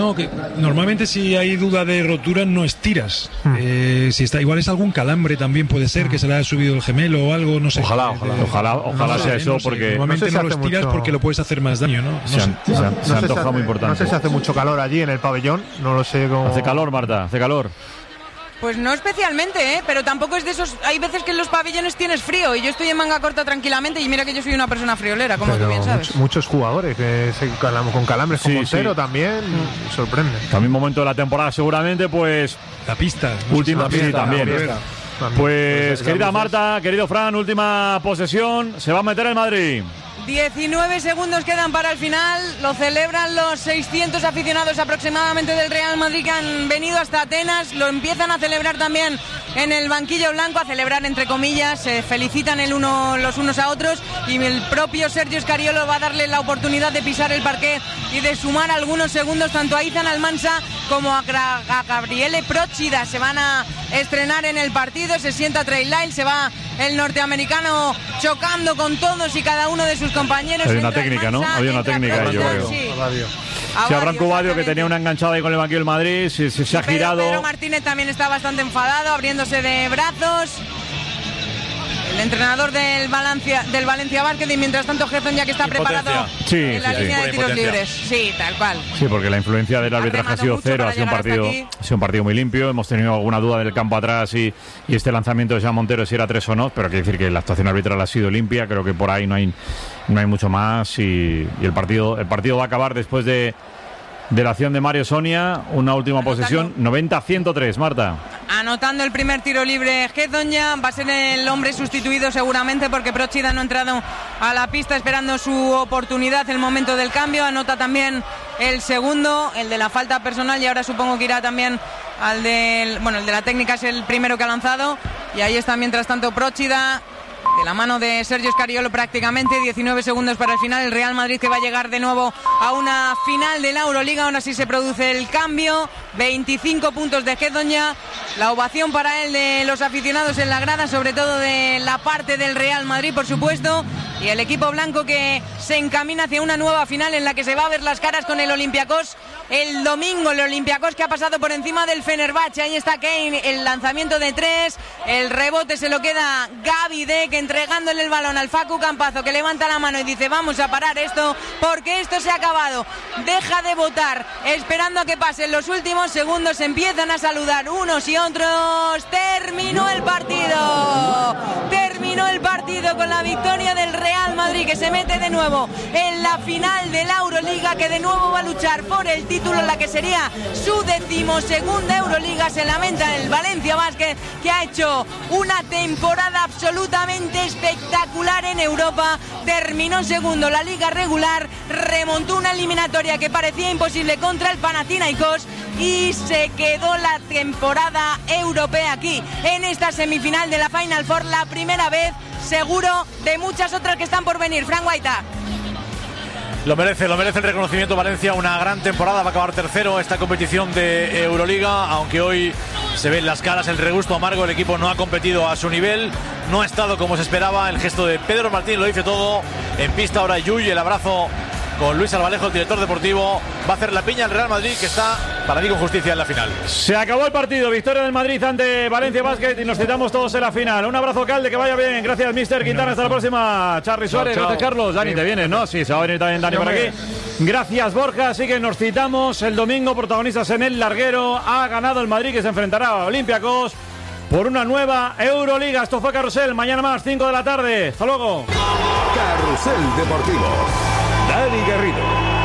No, que normalmente si hay duda de rotura no estiras. Si está, igual es algún calambre también puede ser, que se le haya subido el gemelo o algo, no sé. Ojalá sea eso, porque normalmente no lo estiras mucho... porque lo puedes hacer más daño, ¿no? Se antoja muy importante. No sé si hace mucho calor allí en el pabellón, no lo sé cómo... Hace calor, Marta, hace calor. Pues no especialmente, pero tampoco es de esos... Hay veces que en los pabellones tienes frío y yo estoy en manga corta tranquilamente y mira que yo soy una persona friolera, como tú bien sabes. Muchos jugadores que con calambres, con Montero también, sorprende. También momento de la temporada seguramente, pues... La pista. Última pista también. Pues querida Marta, querido Fran, última posesión, se va a meter el Madrid. 19 segundos quedan para el final, lo celebran los 600 aficionados aproximadamente del Real Madrid que han venido hasta Atenas, lo empiezan a celebrar también en el banquillo blanco, a celebrar entre comillas, se felicitan los unos a otros y el propio Sergio Scariolo va a darle la oportunidad de pisar el parquet y de sumar algunos segundos tanto a Izan Almansa como a Gabriele Procida. Se van a estrenar en el partido, se sienta Trey Lyles, se va el norteamericano chocando con todos y cada uno de sus compañeros. Hay una técnica, ¿no? Había una técnica ahí, yo creo. Si habrá Cubadio que tenía una enganchada ahí con el banquillo del Madrid, se ha girado. Pedro Martínez también está bastante enfadado, abriéndose de brazos. El entrenador del Valencia Basket y mientras tanto Gerson ya que está preparado en la línea de tiros libres. Sí, tal cual. Sí, porque la influencia del arbitraje ha sido cero, ha sido un partido muy limpio. Hemos tenido alguna duda del campo atrás y este lanzamiento de Jean Montero si era 3 o no, pero hay que decir que la actuación arbitral ha sido limpia. Creo que por ahí no hay mucho más y el partido va a acabar después de la acción de Mario Sonia, una última posesión, 90-103, Marta. Anotando el primer tiro libre Hezonja, va a ser el hombre sustituido seguramente porque Procida no ha entrado a la pista esperando su oportunidad, el momento del cambio. Anota también el segundo, el de la falta personal y ahora supongo que irá también el de la técnica, es el primero que ha lanzado y ahí está mientras tanto Procida. De la mano de Sergio Scariolo prácticamente, 19 segundos para el final, el Real Madrid que va a llegar de nuevo a una final de la Euroliga, aún así se produce el cambio, 25 puntos de Hezonja, la ovación para él de los aficionados en la grada, sobre todo de la parte del Real Madrid por supuesto, y el equipo blanco que se encamina hacia una nueva final en la que se va a ver las caras con el Olympiacos el domingo, el Olympiacos que ha pasado por encima del Fenerbahce, ahí está Kane, el lanzamiento de 3, el rebote se lo queda Gaby Deck entregándole el balón al Facu Campazo que levanta la mano y dice vamos a parar esto porque esto se ha acabado, deja de votar esperando a que pasen los últimos segundos, empiezan a saludar unos y otros, terminó el partido con la victoria del Real Madrid que se mete de nuevo en la final de la Euroliga, que de nuevo va a luchar por el título en la que sería su 12ª Euroliga. Se lamenta el Valencia Basket que ha hecho una temporada absolutamente espectacular en Europa, terminó segundo la liga regular, remontó una eliminatoria que parecía imposible contra el Panathinaikos y se quedó la temporada europea aquí en esta semifinal de la Final Four, la primera vez seguro de muchas otras que están por venir. Fran Guaita. Lo merece el reconocimiento Valencia, una gran temporada, va a acabar tercero esta competición de Euroliga, aunque hoy se ven las caras, el regusto amargo, el equipo no ha competido a su nivel, no ha estado como se esperaba, el gesto de Pedro Martín lo dice todo, en pista ahora Yuy, el abrazo con Luis Albalejo, el director deportivo, va a hacer la piña al Real Madrid que está, para mí con justicia, en la final. Se acabó el partido, victoria del Madrid ante Valencia Basket y nos citamos todos en la final. Un abrazo, Calde, que vaya bien, gracias Mister Quintana, hasta la próxima. Charly Suárez, gracias Carlos, Dani, ¿te vienes, no? Sí, se va a venir también Dani por aquí. Gracias Borja, así que nos citamos el domingo, protagonistas en el larguero, ha ganado el Madrid que se enfrentará a Olympiacos por una nueva Euroliga. Esto fue Carrusel, mañana más, 5 de la tarde, hasta luego. Carrusel Deportivo, Dani Garrido.